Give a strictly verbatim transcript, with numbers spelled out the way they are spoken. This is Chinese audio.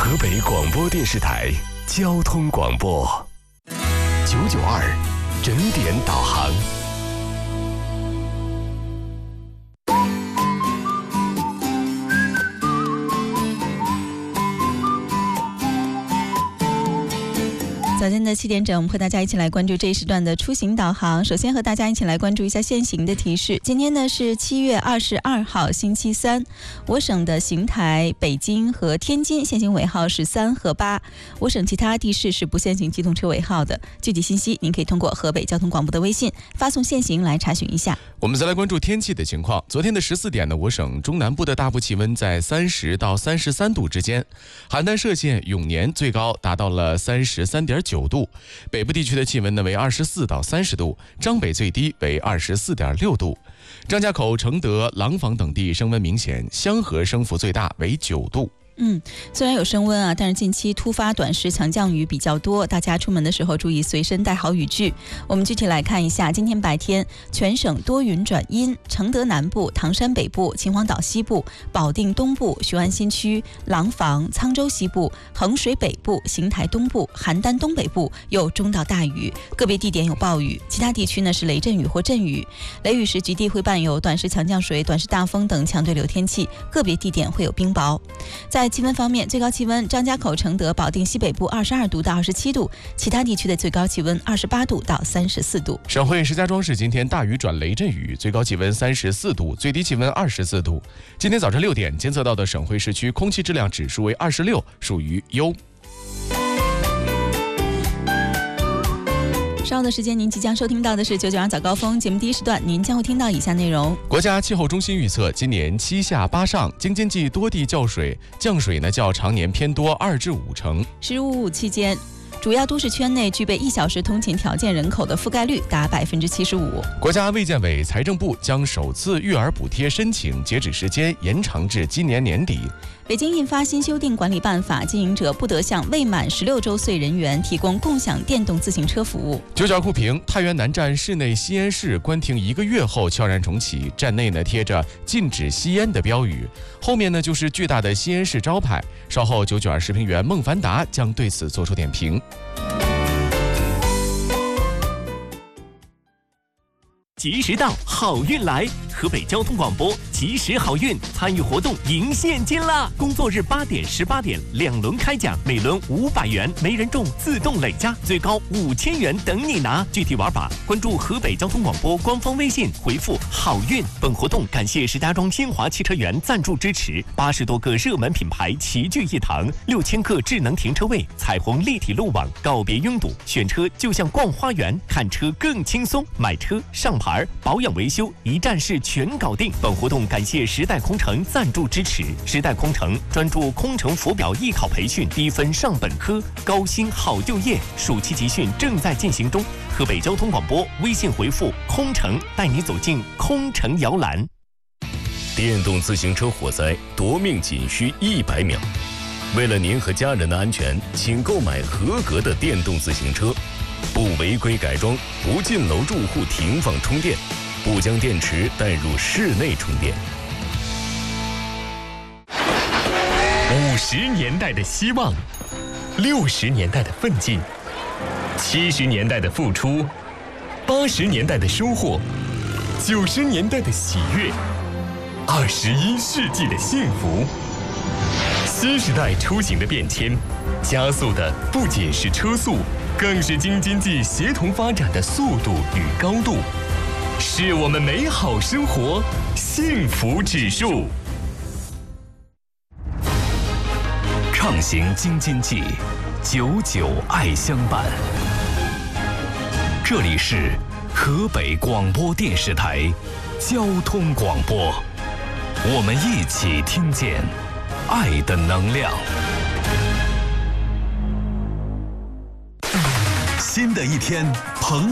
河北广播电视台交通广播九九二整点导航。 早间的七点整，我们和大家一起来关注这一时段的出行导航。首先和大家一起来关注一下限行的提示。今天呢是七月二十二号星期三，我省的邢台、北京和天津限行尾号是三和八，我省其他地市是不限行机动车尾号的。具体信息您可以通过河北交通广播的微信发送限行来查询一下。 我们再来关注天气的情况。昨天的十四点呢，我省中南部的大部气温在三十到三十三度之间，邯郸歙县永年最高达到了三十三点九度，北部地区的气温呢为二十四到三十度，张北最低为二十四点六度，张家口、承德、廊坊等地升温明显，香河升幅最大为九度。 嗯，虽然有升温啊，但是近期突发短时强降雨比较多，大家出门的时候注意随身带好雨具。我们具体来看一下，今天白天全省多云转阴，承德南部、唐山北部、秦皇岛西部、保定东部、雄安新区、廊坊、沧州西部、衡水北部、邢台东部、邯郸东北部有中到大雨，个别地点有暴雨，其他地区呢是雷阵雨或阵雨。雷雨时局地会伴有短时强降水、短时大风等强对流天气，个别地点会有冰雹。在气温方面，最高气温张家口、承德、保定西北部二十二度到二十七度，其他地区的最高气温二十八度到三十四度。 省会石家庄市今天大雨转雷阵雨，最高气温三十四度，最低气温二十四度。今天早晨六点监测到的省会市区空气质量指数为二十六，属于优。 稍后的时间，您即将收听到的是九九二早高峰节目第一时段，您将会听到以下内容。 国家气候中心预测，今年七下八上，京津冀多地较水，降水呢较常年偏多二至五成。 十五五期间，主要都市圈内具备一小时通勤条件人口的覆盖率达百分之七十五。 国家卫健委、财政部将首次育儿补贴申请截止时间延长至今年年底。 北京印发新修订管理办法，经营者不得向未满十六周岁人员提供共享电动自行车服务。 九角库评，太原南站室内吸烟室关停一个月后悄然重启，站内呢贴着禁止吸烟的标语，后面呢就是巨大的吸烟室招牌。稍后九九二时评员孟凡达将对此做出点评。 及时到，好运来！河北交通广播及时好运参与活动赢现金啦！工作日八点、十八点两轮开奖，每轮五百元，没人中自动累加，最高五千元等你拿。具体玩法，关注河北交通广播官方微信，回复“好运”。本活动感谢石家庄新华汽车园赞助支持，八十多个热门品牌齐聚一堂，六千个智能停车位，彩虹立体路网，告别拥堵，选车就像逛花园，看车更轻松，买车上牌。保养维修一站式全搞定。本活动感谢时代空乘赞助支持。时代空乘专注空乘浮表艺考培训，低分上本科，高薪好就业。暑期集训正在进行中。河北交通广播微信回复“空乘”，带你走进空乘摇篮。 电动自行车火灾夺命仅需一百秒。为了您和家人的安全，请购买合格的电动自行车。不违规改装，不进楼住户停放充电，不将电池带入室内充电。 五十年代的希望，六十年代的奋进，七十年代的付出，八十年代的收获，九十年代的喜悦，二十一世纪的幸福。新时代出行的变迁，加速的不仅是车速，更是京津冀协同发展的速度与高度，是我们美好生活幸福指数。 畅行京津冀，久久爱相伴。这里是河北广播电视台交通广播，我们一起听见爱的能量。新的一天，澎